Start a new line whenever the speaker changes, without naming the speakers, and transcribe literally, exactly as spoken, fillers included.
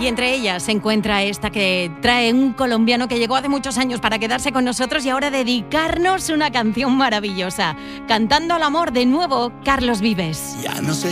Y entre ellas se encuentra esta que trae un colombiano que llegó hace muchos años para quedarse con nosotros y ahora dedicarnos una canción maravillosa. Cantando al amor de nuevo, Carlos Vives.
Ya no sé